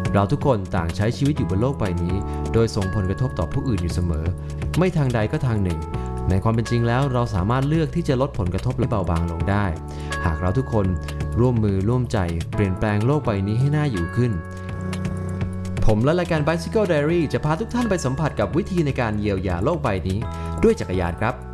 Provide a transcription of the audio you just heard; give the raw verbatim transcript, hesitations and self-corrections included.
เราทุกคนต่างใช้ชีวิตอยู่บนโลกใบนี้โดยส่งผลกระทบต่อผู้อื่นอยู่เสมอไม่ทางใดก็ทางหนึ่งในความเป็นจริงแล้วเราสามารถเลือกที่จะลดผลกระทบและเบาบางลงได้หากเราทุกคนร่วมมือร่วมใจเปลี่ยนแปลงโลกใบนี้ให้น่าอยู่ขึ้นผมและรายการ Bicycle Diary จะพาทุกท่านไปสัมผัสกับวิธีในการเยียวยาโลกใบนี้ด้วยจักรยานครับ